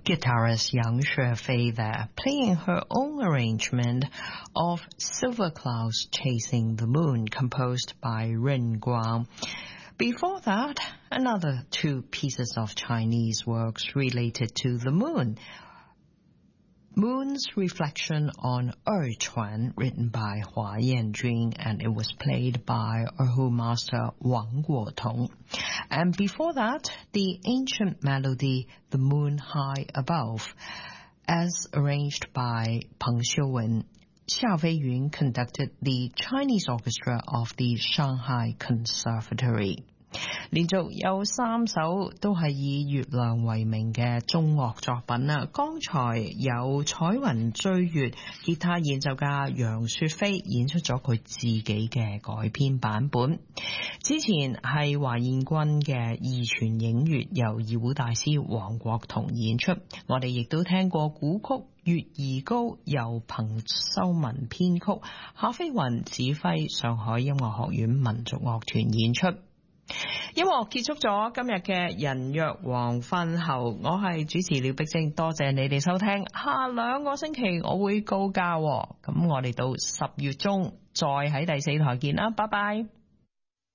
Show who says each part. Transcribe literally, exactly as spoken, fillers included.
Speaker 1: Guitarist Yang Xuefei there, playing her own arrangement of Silver Clouds Chasing the Moon, composed by Ren Guang. Before that, another two pieces of Chinese works related to the moon. Moon's Reflection on Erchuan, written by Hua Yanjun, and it was played by erhu master Wang Guotong. And before that, the ancient melody The Moon High Above, as arranged by Peng Xiuwen. Xia Feiyun conducted the Chinese orchestra of the Shanghai Conservatory. 連續有三首都係以月亮為名嘅中樂作品啦。剛才有彩雲追月吉他演奏家楊雪飛演出咗佢自己嘅改編版本。之前係華燕君嘅二泉映月由二胡大師黃國同演出。我哋亦都聽過古曲月兒高由彭修文編曲，夏飛雲指揮上海音樂學院民族樂團演出。音樂結束咗今日嘅人約黃昏後，我係主持廖碧晶，多謝你哋收聽。下兩個星期我會告假，咁我哋到十月中再喺第四台見啦，拜拜。